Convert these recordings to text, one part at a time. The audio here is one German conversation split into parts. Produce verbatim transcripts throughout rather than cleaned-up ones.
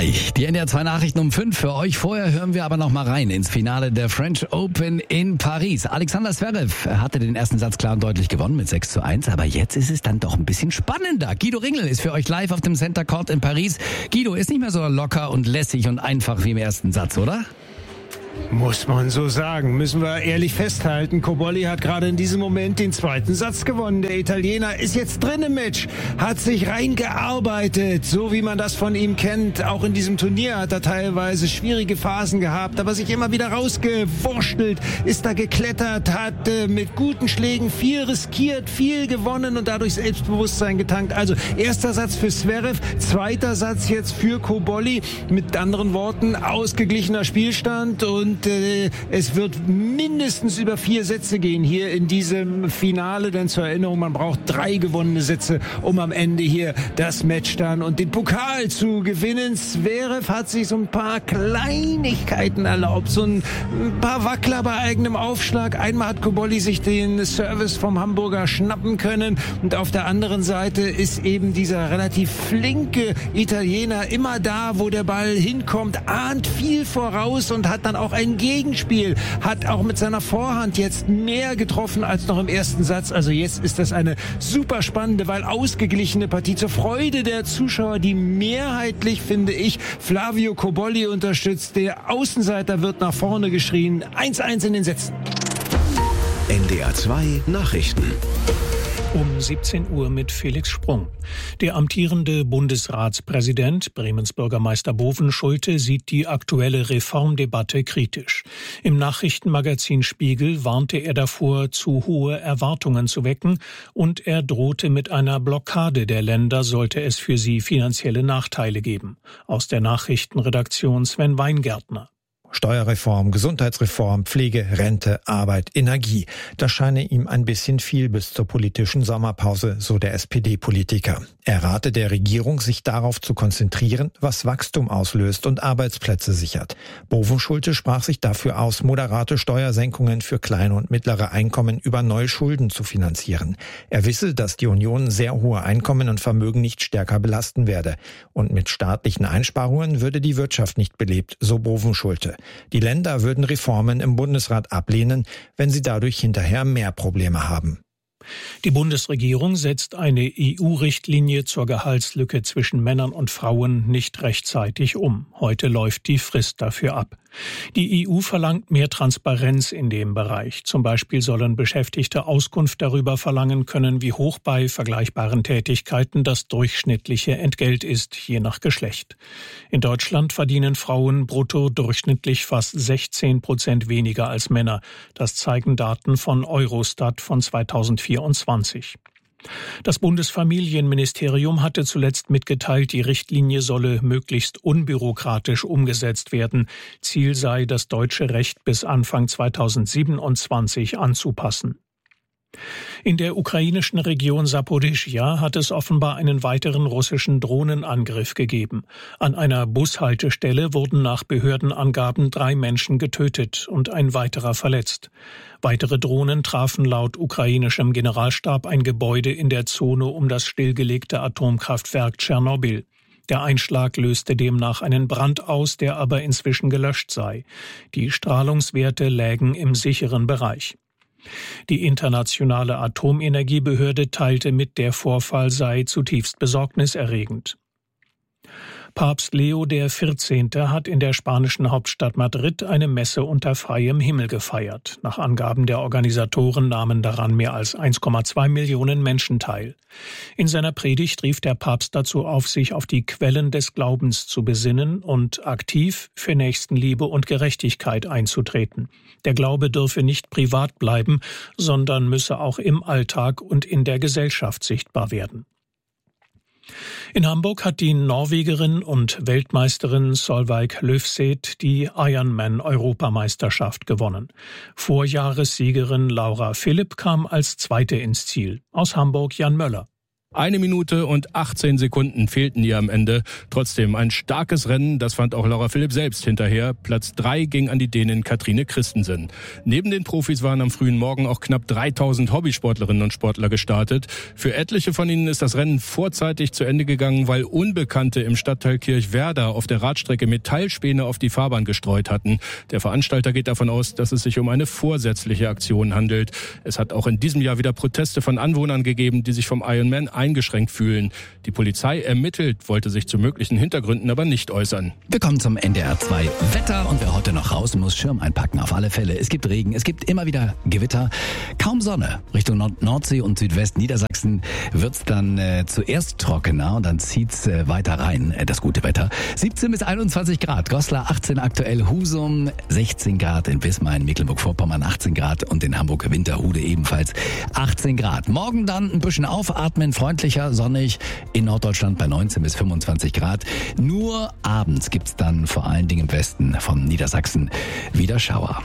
drei. Die N D R zwei Nachrichten um fünf für euch. Vorher hören wir aber noch mal rein ins Finale der French Open in Paris. Alexander Zverev hatte den ersten Satz klar und deutlich gewonnen mit sechs zu eins. Aber jetzt ist es dann doch ein bisschen spannender. Guido Ringel ist für euch live auf dem Center Court in Paris. Guido, ist nicht mehr so locker und lässig und einfach wie im ersten Satz, oder? Muss man so sagen, müssen wir ehrlich festhalten. Cobolli hat gerade in diesem Moment den zweiten Satz gewonnen. Der Italiener ist jetzt drin im Match, hat sich reingearbeitet, so wie man das von ihm kennt. Auch in diesem Turnier hat er teilweise schwierige Phasen gehabt, aber sich immer wieder rausgewurschtelt, ist da geklettert, hat äh, mit guten Schlägen viel riskiert, viel gewonnen und dadurch Selbstbewusstsein getankt. Also erster Satz für Zverev, zweiter Satz jetzt für Cobolli. Mit anderen Worten, ausgeglichener Spielstand und Und äh, es wird mindestens über vier Sätze gehen hier in diesem Finale. Denn zur Erinnerung, man braucht drei gewonnene Sätze, um am Ende hier das Match dann und den Pokal zu gewinnen. Zverev hat sich so ein paar Kleinigkeiten erlaubt. So ein, ein paar Wackler bei eigenem Aufschlag. Einmal hat Cobolli sich den Service vom Hamburger schnappen können. Und auf der anderen Seite ist eben dieser relativ flinke Italiener immer da, wo der Ball hinkommt, ahnt viel voraus und hat dann auch ein Gegenspiel, hat auch mit seiner Vorhand jetzt mehr getroffen als noch im ersten Satz. Also jetzt ist das eine super spannende, weil ausgeglichene Partie zur Freude der Zuschauer, die mehrheitlich, finde ich, Flavio Cobolli unterstützt. Der Außenseiter wird nach vorne geschrien. eins eins in den Sätzen. N D R zwei Nachrichten. Um siebzehn Uhr mit Felix Sprung. Der amtierende Bundesratspräsident, Bremens Bürgermeister Bovenschulte, sieht die aktuelle Reformdebatte kritisch. Im Nachrichtenmagazin Spiegel warnte er davor, zu hohe Erwartungen zu wecken, und er drohte mit einer Blockade der Länder, sollte es für sie finanzielle Nachteile geben. Aus der Nachrichtenredaktion Sven Weingärtner. Steuerreform, Gesundheitsreform, Pflege, Rente, Arbeit, Energie. Das scheine ihm ein bisschen viel bis zur politischen Sommerpause, so der S P D-Politiker. Er rate der Regierung, sich darauf zu konzentrieren, was Wachstum auslöst und Arbeitsplätze sichert. Bovenschulte sprach sich dafür aus, moderate Steuersenkungen für kleine und mittlere Einkommen über neue Schulden zu finanzieren. Er wisse, dass die Union sehr hohe Einkommen und Vermögen nicht stärker belasten werde. Und mit staatlichen Einsparungen würde die Wirtschaft nicht belebt, so Bovenschulte. Die Länder würden Reformen im Bundesrat ablehnen, wenn sie dadurch hinterher mehr Probleme haben. Die Bundesregierung setzt eine E U-Richtlinie zur Gehaltslücke zwischen Männern und Frauen nicht rechtzeitig um. Heute läuft die Frist dafür ab. Die E U verlangt mehr Transparenz in dem Bereich. Zum Beispiel sollen Beschäftigte Auskunft darüber verlangen können, wie hoch bei vergleichbaren Tätigkeiten das durchschnittliche Entgelt ist, je nach Geschlecht. In Deutschland verdienen Frauen brutto durchschnittlich fast sechzehn Prozent weniger als Männer. Das zeigen Daten von Eurostat von zweitausendvierundzwanzig. Das Bundesfamilienministerium hatte zuletzt mitgeteilt, die Richtlinie solle möglichst unbürokratisch umgesetzt werden. Ziel sei, das deutsche Recht bis Anfang zweitausendsiebenundzwanzig anzupassen. In der ukrainischen Region Saporischschja hat es offenbar einen weiteren russischen Drohnenangriff gegeben. An einer Bushaltestelle wurden nach Behördenangaben drei Menschen getötet und ein weiterer verletzt. Weitere Drohnen trafen laut ukrainischem Generalstab ein Gebäude in der Zone um das stillgelegte Atomkraftwerk Tschernobyl. Der Einschlag löste demnach einen Brand aus, der aber inzwischen gelöscht sei. Die Strahlungswerte lägen im sicheren Bereich. Die internationale Atomenergiebehörde teilte mit, der Vorfall sei zutiefst besorgniserregend. Papst Leo der Vierzehnte hat in der spanischen Hauptstadt Madrid eine Messe unter freiem Himmel gefeiert. Nach Angaben der Organisatoren nahmen daran mehr als eins Komma zwei Millionen Menschen teil. In seiner Predigt rief der Papst dazu auf, sich auf die Quellen des Glaubens zu besinnen und aktiv für Nächstenliebe und Gerechtigkeit einzutreten. Der Glaube dürfe nicht privat bleiben, sondern müsse auch im Alltag und in der Gesellschaft sichtbar werden. In Hamburg hat die Norwegerin und Weltmeisterin Solveig Løvseth die Ironman-Europameisterschaft gewonnen. Vorjahressiegerin Laura Philipp kam als Zweite ins Ziel. Aus Hamburg Jan Möller. Eine Minute und achtzehn Sekunden fehlten ihr am Ende. Trotzdem ein starkes Rennen, das fand auch Laura Philipp selbst hinterher. Platz drei ging an die Dänin Katrine Christensen. Neben den Profis waren am frühen Morgen auch knapp dreitausend Hobbysportlerinnen und Sportler gestartet. Für etliche von ihnen ist das Rennen vorzeitig zu Ende gegangen, weil Unbekannte im Stadtteil Kirchwerder auf der Radstrecke Metallspäne auf die Fahrbahn gestreut hatten. Der Veranstalter geht davon aus, dass es sich um eine vorsätzliche Aktion handelt. Es hat auch in diesem Jahr wieder Proteste von Anwohnern gegeben, die sich vom Ironman eingeschränkt fühlen. Die Polizei ermittelt, wollte sich zu möglichen Hintergründen aber nicht äußern. Wir kommen zum N D R zwei Wetter und wer heute noch raus muss, Schirm einpacken auf alle Fälle. Es gibt Regen, es gibt immer wieder Gewitter, kaum Sonne. Richtung Nord- Nordsee und Südwest-Niedersachsen wird's dann äh, zuerst trockener und dann zieht's äh, weiter rein, äh, das gute Wetter. siebzehn bis einundzwanzig Grad, Goslar achtzehn aktuell, Husum sechzehn Grad, in Wismar, in Mecklenburg-Vorpommern achtzehn Grad und in Hamburg-Winterhude ebenfalls achtzehn Grad. Morgen dann ein bisschen aufatmen, freundlicher, sonnig, in Norddeutschland bei neunzehn bis fünfundzwanzig Grad. Nur abends gibt's dann vor allen Dingen im Westen von Niedersachsen wieder Schauer.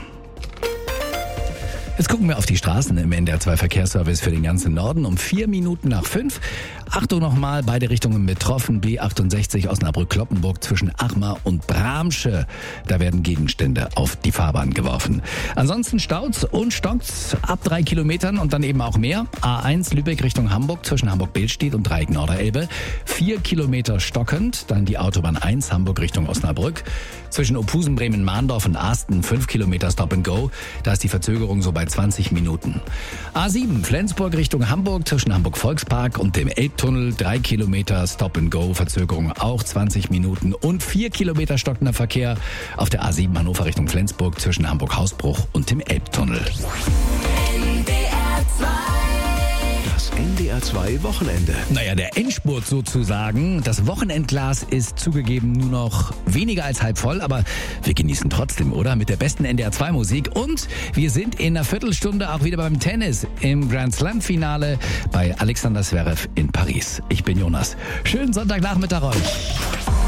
Jetzt gucken wir auf die Straßen im N D R zwei Verkehrsservice für den ganzen Norden um vier Minuten nach fünf. Achtung nochmal, beide Richtungen betroffen. B achtundsechzig Osnabrück-Kloppenburg zwischen Achmar und Bramsche. Da werden Gegenstände auf die Fahrbahn geworfen. Ansonsten staut's und stockt's ab drei Kilometern und dann eben auch mehr. A eins Lübeck Richtung Hamburg zwischen Hamburg-Behlstedt und Dreieck Norderelbe. Vier Kilometer stockend. Dann die Autobahn eins Hamburg Richtung Osnabrück. Zwischen Ophusen, Bremen, Mahndorf und Asten fünf Kilometer Stop and Go. Da ist die Verzögerung so bei zwanzig Minuten. A sieben Flensburg Richtung Hamburg zwischen Hamburg-Volkspark und dem Elbtunnel. drei Kilometer Stop and Go. Verzögerung auch zwanzig Minuten. Und vier Kilometer stockender Verkehr auf der A sieben Hannover Richtung Flensburg zwischen Hamburg-Hausbruch und dem Elbtunnel. N D R zwei. Das N D R zwei Wochenende. Naja, der Endspurt sozusagen. Das Wochenendglas ist zugegeben nur noch weniger als halb voll, aber wir genießen trotzdem, oder? Mit der besten N D R zwei Musik. Und wir sind in einer Viertelstunde auch wieder beim Tennis im Grand Slam Finale bei Alexander Zverev in Paris. Ich bin Jonas. Schönen Sonntagnachmittag euch.